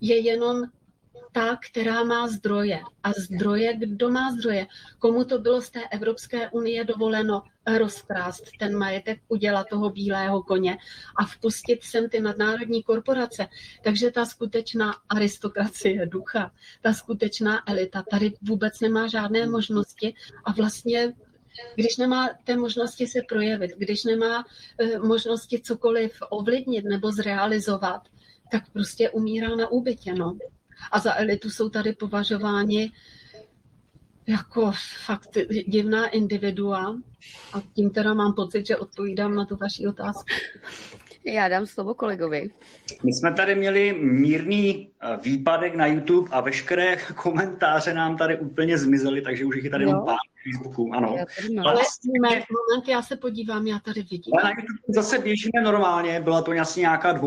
je jenom ta, která má zdroje. A zdroje, kdo má zdroje? Komu to bylo z té Evropské unie dovoleno rozkrást ten majetek, udělat toho bílého koně a vpustit sem ty nadnárodní korporace. Takže ta skutečná aristokracie ducha, ta skutečná elita tady vůbec nemá žádné možnosti a vlastně když nemá té možnosti se projevit, když nemá možnosti cokoliv ovlivnit nebo zrealizovat, tak prostě umírá na úbytě. No. A za elitu jsou tady považováni jako fakt divná individua. A tím teda mám pocit, že odpovídám na tu vaši otázku. Já dám slovo kolegovi. My jsme tady měli mírný výpadek na YouTube a veškeré komentáře nám tady úplně zmizely, takže už jich je tady jenom pár na Facebooku. Ano. Ale moment, já se podívám, já tady vidím. Ale na YouTube zase běžíme normálně, byla to asi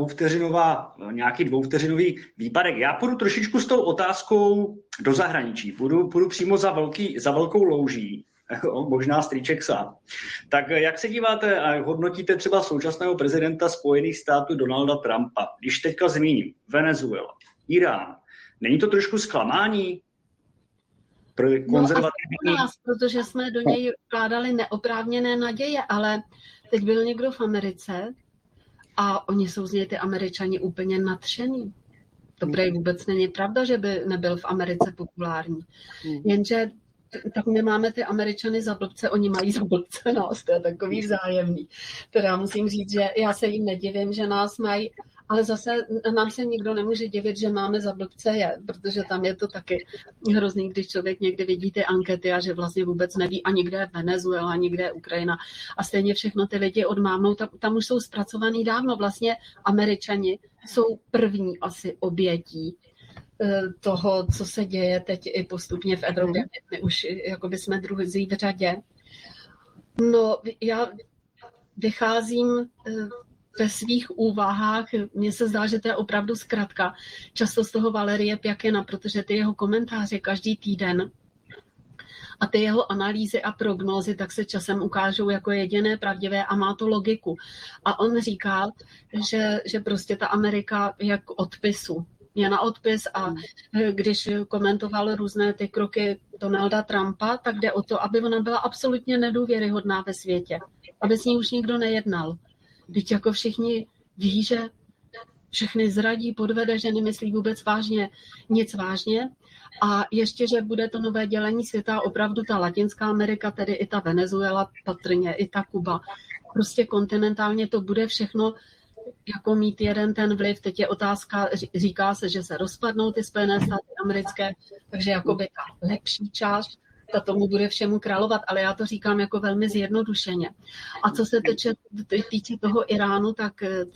nějaký dvouvteřinový výpadek. Já půjdu trošičku s tou otázkou do zahraničí. Půjdu přímo za velkou louží. Možná strýček sám. Tak jak se díváte a hodnotíte třeba současného prezidenta Spojených států Donalda Trumpa, když teďka zmíním Venezuela, Irán, není to trošku zklamání pro konzervativní? No nás, protože jsme do něj vkládali neoprávněné naděje, ale teď byl někdo v Americe a oni jsou z něj ty Američani úplně nadšený. To prý vůbec není pravda, že by nebyl v Americe populární. Jenže tak my máme ty Američany za blbce, oni mají za blbce nás, to je takový vzájemný. Teda musím říct, že já se jim nedivím, že nás mají, ale zase nám se nikdo nemůže divit, že máme za blbce je, protože tam je to taky hrozný, když člověk někdy vidí ty ankety a že vlastně vůbec neví ani kde je Venezuela, ani kde je Ukrajina a stejně všechno ty lidi odmávnou, tam už jsou zpracovaný dávno, vlastně Američani jsou první asi obětí toho, co se děje teď i postupně v Evropě. My už jakoby jsme druzí v řadě. No, já vycházím ve svých úvahách, mně se zdá, že to je opravdu zkratka, často z toho Valerie Pjakina, protože ty jeho komentáře každý týden a ty jeho analýzy a prognózy tak se časem ukážou jako jediné pravdivé a má to logiku. A on říká, že prostě ta Amerika je k odpisu. Je na odpis a když komentoval různé ty kroky Donalda Trumpa, tak jde o to, aby ona byla absolutně nedůvěryhodná ve světě. Aby s ní už nikdo nejednal. Vždyť jako všichni ví, že všechny zradí, podvede, že nemyslí vůbec vážně, nic vážně. A ještě, že bude to nové dělení světa, opravdu ta Latinská Amerika, tedy i ta Venezuela patrně, i ta Kuba. Prostě kontinentálně to bude všechno jako mít jeden ten vliv. Teď je otázka, říká se, že se rozpadnou ty Spojené státy americké, takže jakoby ta lepší část, ta tomu bude všemu královat, ale já to říkám jako velmi zjednodušeně. A co se týče toho Iránu, tak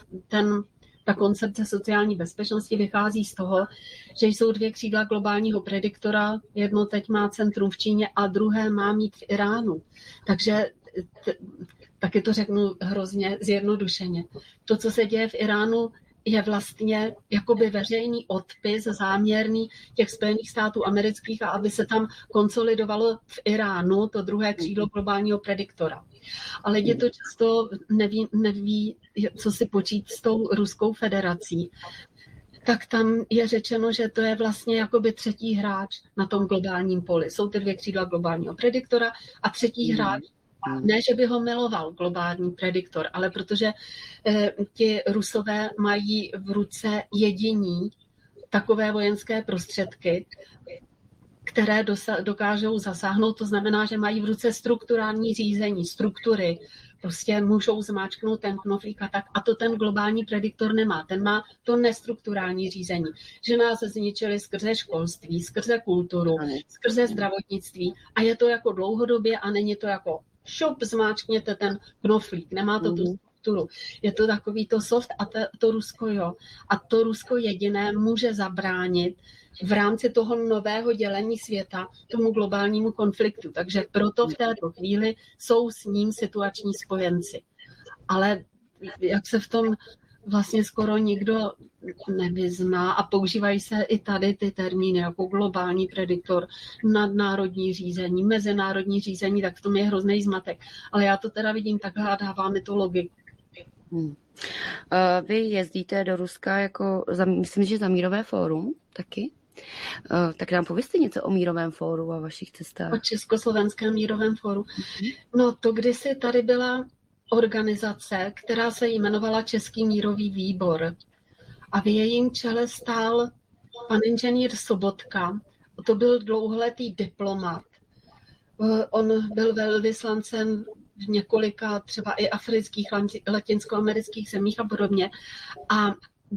ta koncepce sociální bezpečnosti vychází z toho, že jsou dvě křídla globálního prediktora, jedno teď má centrum v Číně a druhé má mít v Iránu. Takže taky to řeknu hrozně zjednodušeně. To, co se děje v Iránu, je vlastně jakoby veřejný odpis záměrný těch Spojených států amerických a aby se tam konsolidovalo v Iránu to druhé křídlo globálního prediktora. A lidi to často neví, co si počít s tou Ruskou federací. Tak tam je řečeno, že to je vlastně jakoby třetí hráč na tom globálním poli. Jsou ty dvě křídla globálního prediktora a třetí hráč. Ne, že by ho miloval globální prediktor, ale protože ti Rusové mají v ruce jediní takové vojenské prostředky, které dokážou zasáhnout. To znamená, že mají v ruce strukturální řízení, struktury, prostě můžou zmáčknout ten knoflík a tak. A to ten globální prediktor nemá. Ten má to nestrukturální řízení. Že nás zničili skrze školství, skrze kulturu, skrze zdravotnictví. A je to jako dlouhodobě a není to jako šup, zmáčkněte ten knoflík. Nemá to tu strukturu. Je to takový to soft a to Rusko jo. A to Rusko jediné může zabránit v rámci toho nového dělení světa tomu globálnímu konfliktu. Takže proto v této chvíli jsou s ním situační spojenci. Ale jak se v tom vlastně skoro nikdo nevyzná a používají se i tady ty termíny jako globální prediktor, nadnárodní řízení, mezinárodní řízení, tak v tom je hrozný zmatek. Ale já to teda vidím takhle a dává mi to logiku. Vy jezdíte do Ruska jako, myslím, že za Mírové fórum taky. Tak nám povězte něco o Mírovém fóru a vašich cestách. O Československém mírovém fóru. No to kdysi tady byla organizace, která se jmenovala Český mírový výbor. A v jejím čele stál pan inženýr Sobotka. To byl dlouholetý diplomat. On byl velvyslancem v několika třeba i afrických, latinskoamerických zemích a podobně. A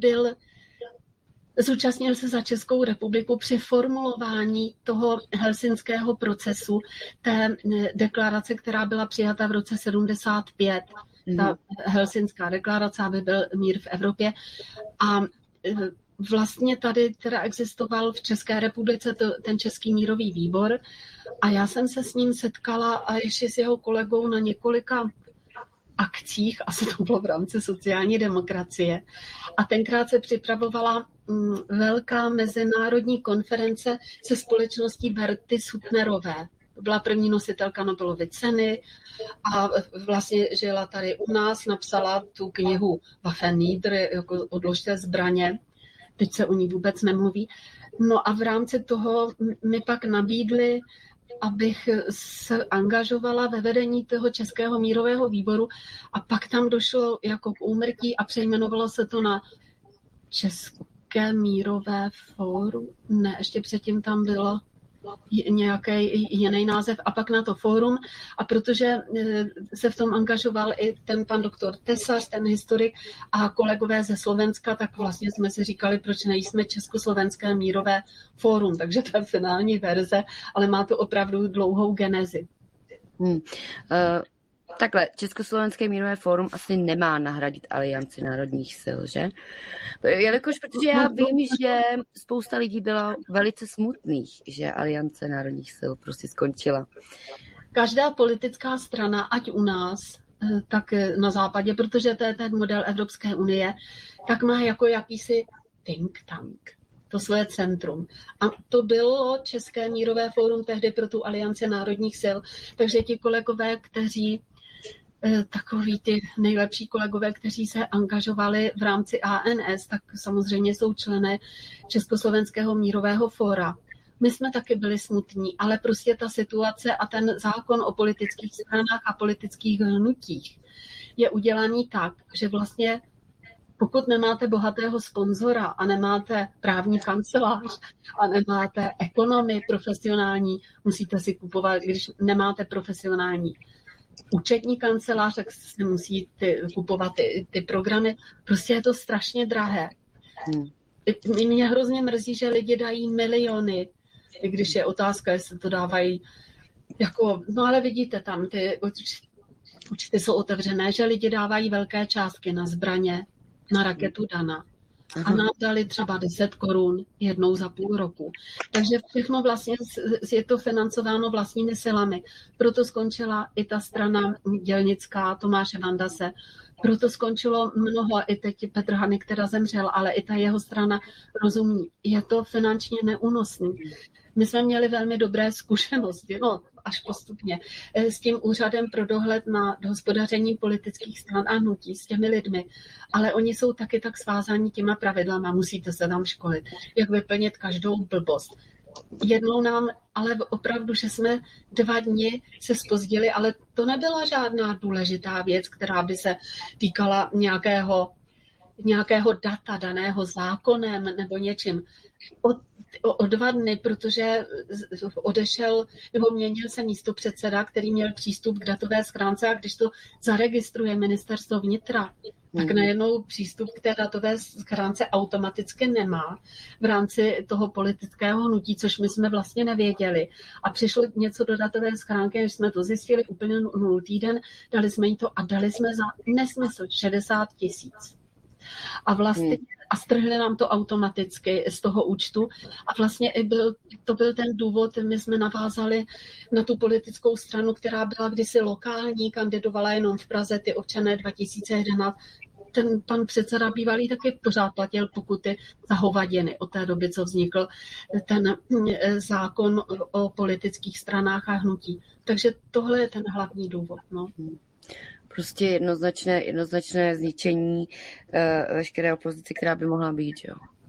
zúčastnil se za Českou republiku při formulování toho helsinského procesu, té deklarace, která byla přijata v roce 75. Ta helsinská deklarace, aby byl mír v Evropě. A vlastně tady teda existoval v České republice ten Český mírový výbor a já jsem se s ním setkala a ještě s jeho kolegou na několika akcích, asi to bylo v rámci sociální demokracie. A tenkrát se připravovala velká mezinárodní konference se společností Berty Suttnerové. To byla první nositelka Nobelovy ceny a vlastně žila tady u nás, napsala tu knihu Waffen nieder, jako odložte zbraně. Teď se o ní vůbec nemluví. No a v rámci toho mi pak nabídli, abych se angažovala ve vedení toho Českého mírového výboru a pak tam došlo jako k úmrtí a přejmenovalo se to na České mírové fórum. Ne, ještě předtím tam bylo nějaký jiný název a pak na to fórum a protože se v tom angažoval i ten pan doktor Tesař, ten historik a kolegové ze Slovenska, tak vlastně jsme si říkali, proč nejsme Československé mírové fórum, takže to je finální verze, ale má to opravdu dlouhou genezi. Takhle, Československé mírové fórum asi nemá nahradit Alianci národních sil, že? Jelikož, protože já vím, že spousta lidí bylo velice smutných, že Aliance národních sil prostě skončila. Každá politická strana, ať u nás, tak na západě, protože to je ten model Evropské unie, tak má jako jakýsi think tank, to svoje centrum. A to bylo České mírové fórum tehdy pro tu Alianci národních sil, takže ti kolegové, kteří takový ty nejlepší kolegové, kteří se angažovali v rámci ANS, tak samozřejmě jsou členy Československého mírového fóra. My jsme taky byli smutní, ale prostě ta situace a ten zákon o politických stranách a politických hnutích je udělaný tak, že vlastně pokud nemáte bohatého sponzora a nemáte právní kancelář a nemáte ekonomy profesionální, musíte si kupovat, když nemáte profesionální účetní kancelář, tak si musí kupovat ty programy. Prostě je to strašně drahé. Mě hrozně mrzí, že lidi dají miliony, i když je otázka, jestli to dávají jako, no ale vidíte tam, ty účty jsou otevřené, že lidi dávají velké částky na zbraně, na raketu Dana. A nám dali třeba 10 korun jednou za půl roku. Takže všechno vlastně je to financováno vlastními silami. Proto skončila i ta strana dělnická Tomáše Vandase. Proto skončilo mnoho, i teď Petr Hanek, která zemřel, ale i ta jeho strana rozumí. Je to finančně neúnosný. My jsme měli velmi dobré zkušenosti, no až postupně, s tím úřadem pro dohled na hospodaření politických stran a hnutí, s těmi lidmi. Ale oni jsou taky tak svázáni těma pravidlama, musíte se tam školit, jak vyplnit každou blbost. Jednou nám, ale opravdu, že jsme 2 dny se zpozdili, ale to nebyla žádná důležitá věc, která by se týkala nějakého data daného zákonem nebo něčím. O 2 dny, protože odešel, nebo měnil se místopředseda, který měl přístup k datové schránce a když to zaregistruje ministerstvo vnitra, tak najednou přístup k té datové schránce automaticky nemá v rámci toho politického hnutí, což my jsme vlastně nevěděli. A přišlo něco do datové schránky, když jsme to zjistili úplně 0 týden, dali jsme jí to a dali jsme za nesmysl 60 000. A vlastně a strhli nám to automaticky z toho účtu a vlastně to byl ten důvod, my jsme navázali na tu politickou stranu, která byla kdysi lokální, kandidovala jenom v Praze, ty občané 2011. Ten pan předseda bývalý taky pořád platil pokuty za hovadiny od té doby, co vznikl ten zákon o politických stranách a hnutí. Takže tohle je ten hlavní důvod. No. prostě jednoznačné zničení veškeré opozice, která by mohla být, jo.